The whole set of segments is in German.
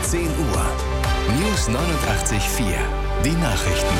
10 Uhr. News 89.4. Die Nachrichten.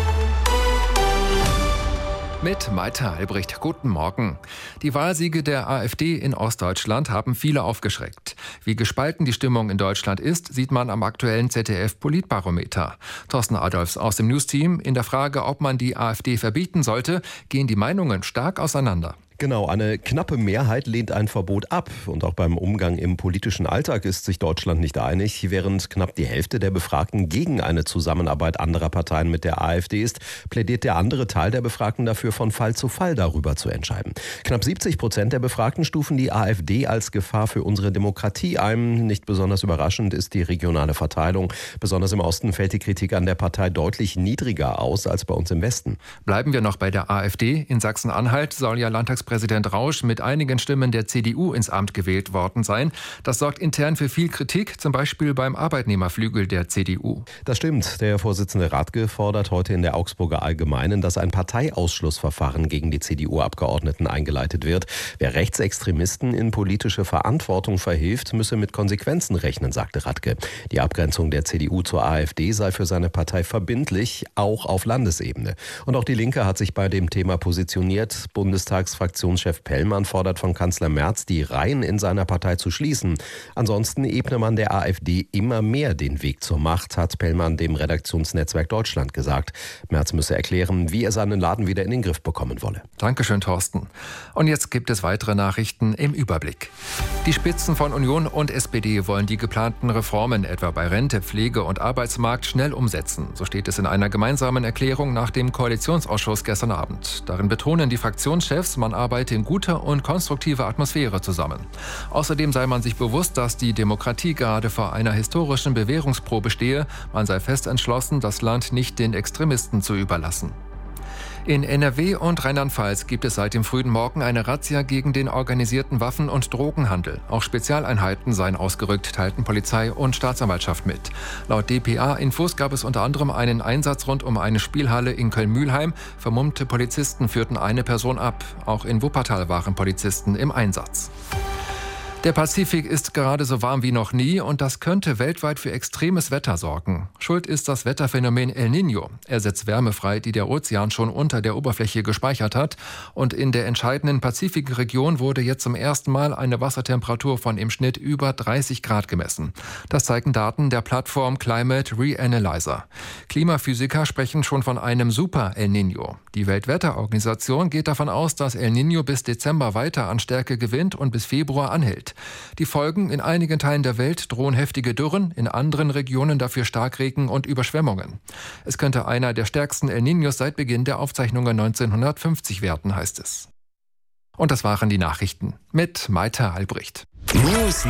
Mit Malte Albrecht. Guten Morgen. Die Wahlsiege der AfD in Ostdeutschland haben viele aufgeschreckt. Wie gespalten die Stimmung in Deutschland ist, sieht man am aktuellen ZDF-Politbarometer. Thorsten Adolfs aus dem News-Team. In der Frage, ob man die AfD verbieten sollte, gehen die Meinungen stark auseinander. Genau, eine knappe Mehrheit lehnt ein Verbot ab. Und auch beim Umgang im politischen Alltag ist sich Deutschland nicht einig. Während knapp die Hälfte der Befragten gegen eine Zusammenarbeit anderer Parteien mit der AfD ist, plädiert der andere Teil der Befragten dafür, von Fall zu Fall darüber zu entscheiden. Knapp 70% der Befragten stufen die AfD als Gefahr für unsere Demokratie ein. Nicht besonders überraschend ist die regionale Verteilung. Besonders im Osten fällt die Kritik an der Partei deutlich niedriger aus als bei uns im Westen. Bleiben wir noch bei der AfD. In Sachsen-Anhalt soll ja Landtagspräsident Rausch mit einigen Stimmen der CDU ins Amt gewählt worden sein. Das sorgt intern für viel Kritik, zum Beispiel beim Arbeitnehmerflügel der CDU. Das stimmt. Der Vorsitzende Radke fordert heute in der Augsburger Allgemeinen, dass ein Parteiausschlussverfahren gegen die CDU-Abgeordneten eingeleitet wird. Wer Rechtsextremisten in politische Verantwortung verhilft, müsse mit Konsequenzen rechnen, sagte Radke. Die Abgrenzung der CDU zur AfD sei für seine Partei verbindlich, auch auf Landesebene. Und auch die Linke hat sich bei dem Thema positioniert. Bundestagsfraktionschef Pellmann fordert von Kanzler Merz, die Reihen in seiner Partei zu schließen. Ansonsten ebne man der AfD immer mehr den Weg zur Macht, hat Pellmann dem Redaktionsnetzwerk Deutschland gesagt. Merz müsse erklären, wie er seinen Laden wieder in den Griff bekommen wolle. Dankeschön, Thorsten. Und jetzt gibt es weitere Nachrichten im Überblick. Die Spitzen von Union und SPD wollen die geplanten Reformen, etwa bei Rente, Pflege und Arbeitsmarkt, schnell umsetzen. So steht es in einer gemeinsamen Erklärung nach dem Koalitionsausschuss gestern Abend. Darin betonen die Fraktionschefs, man arbeite in guter und konstruktiver Atmosphäre zusammen. Außerdem sei man sich bewusst, dass die Demokratie gerade vor einer historischen Bewährungsprobe stehe. Man sei fest entschlossen, das Land nicht den Extremisten zu überlassen. In NRW und Rheinland-Pfalz gibt es seit dem frühen Morgen eine Razzia gegen den organisierten Waffen- und Drogenhandel. Auch Spezialeinheiten seien ausgerückt, teilten Polizei und Staatsanwaltschaft mit. Laut dpa-Infos gab es unter anderem einen Einsatz rund um eine Spielhalle in Köln-Mühlheim. Vermummte Polizisten führten eine Person ab. Auch in Wuppertal waren Polizisten im Einsatz. Der Pazifik ist gerade so warm wie noch nie und das könnte weltweit für extremes Wetter sorgen. Schuld ist das Wetterphänomen El Niño. Er setzt Wärme frei, die der Ozean schon unter der Oberfläche gespeichert hat. Und in der entscheidenden Pazifikregion wurde jetzt zum ersten Mal eine Wassertemperatur von im Schnitt über 30 Grad gemessen. Das zeigen Daten der Plattform Climate Reanalyzer. Klimaphysiker sprechen schon von einem Super El Niño. Die Weltwetterorganisation geht davon aus, dass El Niño bis Dezember weiter an Stärke gewinnt und bis Februar anhält. Die Folgen: in einigen Teilen der Welt drohen heftige Dürren, in anderen Regionen dafür Starkregen und Überschwemmungen. Es könnte einer der stärksten El Niños seit Beginn der Aufzeichnungen 1950 werden, heißt es. Und das waren die Nachrichten mit Malte Albrecht. News 89.4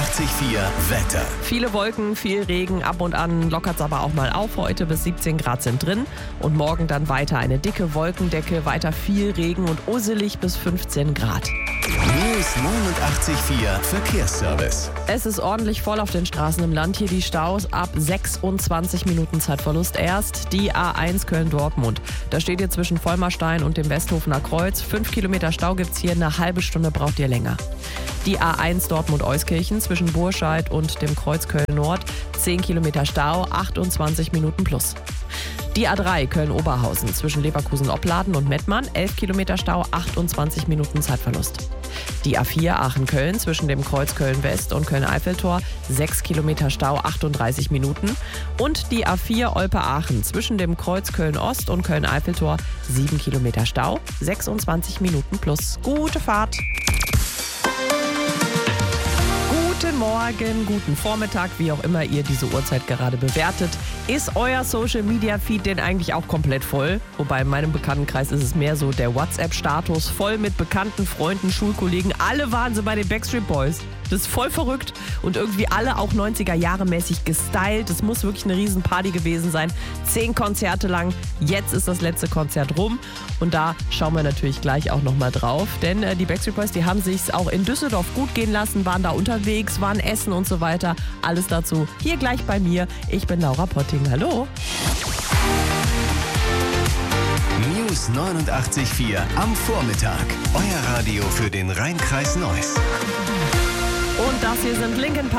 Wetter. Viele Wolken, viel Regen, ab und an lockert es aber auch mal auf. Heute bis 17 Grad sind drin und morgen dann weiter eine dicke Wolkendecke, weiter viel Regen und usselig bis 15 Grad. News 89.4 Verkehrsservice. Es ist ordentlich voll auf den Straßen im Land. Hier die Staus ab 26 Minuten Zeitverlust erst. Die A1 Köln-Dortmund. Da steht ihr zwischen Vollmerstein und dem Westhofener Kreuz. 5 Kilometer Stau gibt's hier, eine halbe Stunde braucht ihr länger. Die A1 Dortmund-Euskirchen zwischen Burscheid und dem Kreuz Köln-Nord. 10 Kilometer Stau, 28 Minuten plus. Die A3 Köln-Oberhausen zwischen Leverkusen-Opladen und Mettmann, 11 Kilometer Stau, 28 Minuten Zeitverlust. Die A4 Aachen-Köln zwischen dem Kreuz Köln-West und Köln-Eiffeltor, 6 Kilometer Stau, 38 Minuten. Und die A4 Olpe-Aachen zwischen dem Kreuz Köln-Ost und Köln-Eiffeltor, 7 Kilometer Stau, 26 Minuten plus. Gute Fahrt! Guten Morgen, guten Vormittag, wie auch immer ihr diese Uhrzeit gerade bewertet. Ist euer Social-Media-Feed denn eigentlich auch komplett voll? Wobei in meinem Bekanntenkreis ist es mehr so der WhatsApp-Status, voll mit bekannten Freunden, Schulkollegen. Alle waren so bei den Backstreet Boys. Das ist voll verrückt und irgendwie alle auch 90er-Jahre-mäßig gestylt. Das muss wirklich eine Riesenparty gewesen sein. 10 Konzerte lang. Jetzt ist das letzte Konzert rum und da schauen wir natürlich gleich auch nochmal drauf. Denn die Backstreet Boys, die haben sich's auch in Düsseldorf gut gehen lassen, waren da unterwegs, waren essen und so weiter. Alles dazu hier gleich bei mir. Ich bin Laura Potting. Hallo. News 89.4 am Vormittag. Euer Radio für den Rhein-Kreis Neuss. Und das hier sind Linkin Park.